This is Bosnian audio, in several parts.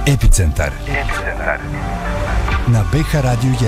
Epicentar. Na BH Radio 1.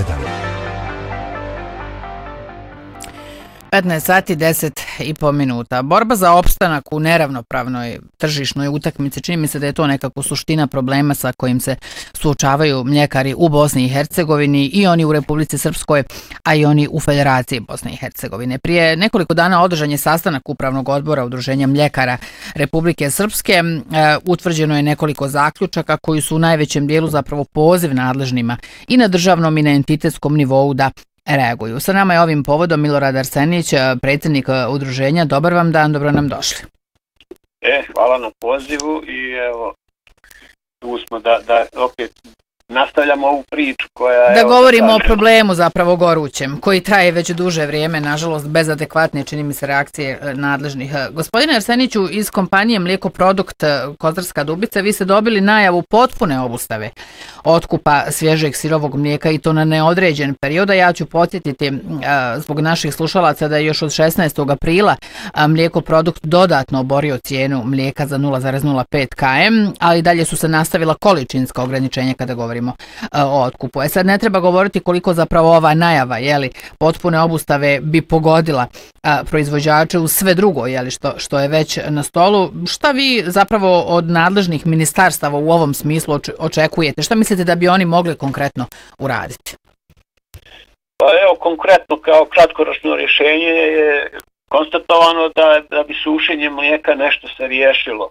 15 sati 10,5 minuta. Borba za opstanak u neravnopravnoj tržišnoj utakmici, čini mi se da je to nekako suština problema sa kojim se suočavaju mljekari u Bosni i Hercegovini i oni u Republici Srpskoj, a i oni u Federaciji Bosne i Hercegovine. Prije nekoliko dana održan je sastanak Upravnog odbora Udruženja mljekara Republike Srpske. Utvrđeno je nekoliko zaključaka koji su u najvećem dijelu zapravo poziv nadležnima i na državnom i na entitetskom nivou da reaguju. Sa nama je ovim povodom Milorad Arsenić, predsjednik udruženja. Dobar vam dan, dobro nam došli. Hvala na pozivu i evo, tu smo da opet nastavljamo ovu priču koja... Da govorimo o problemu zapravo gorućem, koji traje već duže vrijeme, nažalost, bez adekvatne, čini mi se, reakcije nadležnih. Gospodine Arseniću, iz kompanije Mlijekoprodukt Kozarska Dubica, vi ste dobili najavu potpune obustave otkupa svježeg sirovog mlijeka i to na neodređen period. Ja ću podsjetiti zbog naših slušalaca da je još od 16. aprila Mlijekoprodukt dodatno oborio cijenu mlijeka za 0,05 km, ali dalje su se nastavila količinska ograničenja kada govorimo o otkupu. Sad ne treba govoriti koliko zapravo ova najava potpune obustave bi pogodila proizvođače u sve drugo što je već na stolu. Šta vi zapravo od nadležnih ministarstava u ovom smislu očekujete? Šta mislite da bi oni mogli konkretno uraditi? Pa evo, konkretno kao kratkoročno rješenje je konstatovano da bi sušenje mlijeka nešto se riješilo.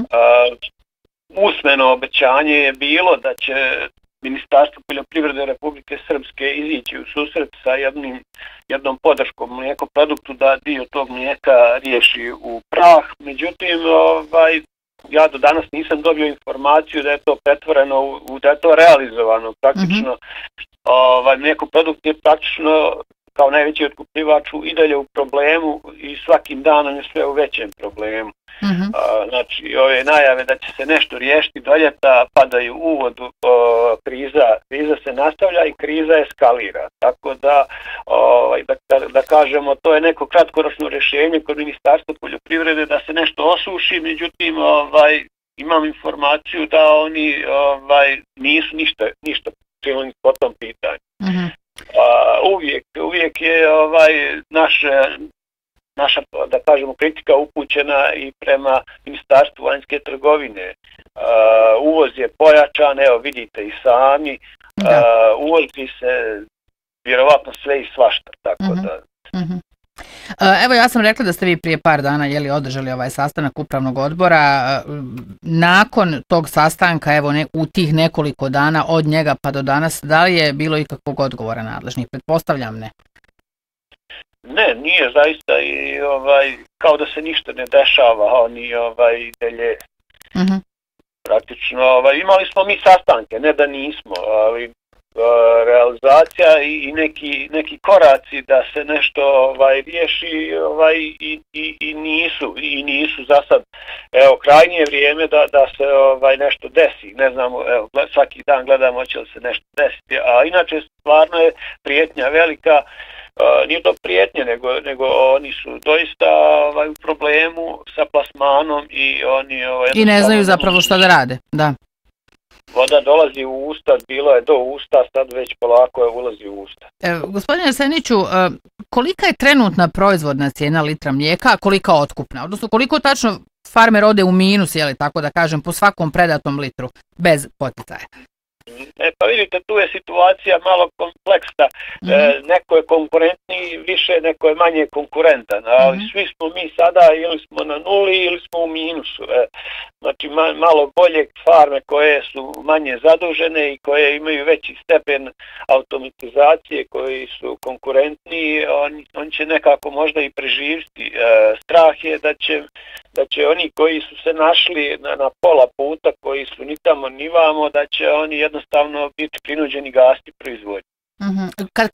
Usmeno obećanje je bilo da će Ministarstvo poljoprivrede Republike Srpske izići u susret sa jednom podrškom Mlijekoproduktu da dio tog mlijeka riješi u prah. Međutim, ja do danas nisam dobio informaciju da je to pretvoreno, da je to realizovano. Praktično, Mlijekoprodukt je praktično kao najveći otkupljivač i dalje u problemu i svakim danom je sve u većem problemu. Znači, ove najave da će se nešto riješiti do ljeta padaju u vodu, kriza se nastavlja i kriza eskalira. Tako da kažemo, to je neko kratkoročno rješenje kod Ministarstva poljoprivrede da se nešto osuši, međutim imam informaciju da oni nisu ništa činili po tom pitanju. Uvijek je naša, da kažemo, kritika upućena i prema Ministarstvu vanjske trgovine. Uvoz je pojačan, evo vidite i sami, uvozi se vjerovatno sve i svašta, tako da... Evo, ja sam rekla da ste vi prije par dana održali ovaj sastanak Upravnog odbora. Nakon tog sastanka, evo u tih nekoliko dana od njega pa do danas, da li je bilo ikakvog odgovora nadležnih? Pretpostavljam ne. Ne, nije zaista i kao da se ništa ne dešava, oni delje. Praktično, imali smo mi sastanke, ne da nismo, ali realizacija i neki koraci da se nešto riješi i nisu za sad. Evo, krajnje je vrijeme da se nešto desi. Ne znamo, evo, svaki dan gledamo hoće li se nešto desiti, a inače stvarno je prijetnja velika. Nije to prijetnje, nego oni su doista u problemu sa plasmanom i oni... I ne znaju zapravo šta da rade, da. Voda dolazi u usta, bilo je do usta, sad već polako ulazi u usta. Gospodine Arseniću, kolika je trenutna proizvodna cijena litra mlijeka, a kolika otkupna? Odnosno, koliko tačno farmer ode u minus, tako da kažem, po svakom predatom litru, bez poticaja? Pa vidite, tu je situacija malo kompleksna. Neko je konkurentniji više, neko je manje konkurentan, ali svi smo mi sada ili smo na nuli ili smo u minusu. Znači malo bolje farme koje su manje zadužene i koje imaju veći stepen automatizacije, koji su konkurentniji, on će nekako možda i preživjeti. Strah je da će oni koji su se našli na pola puta, koji su ni tamo ni vamo, da će oni jednostavno biti prinuđeni gasiti proizvodnju. Kad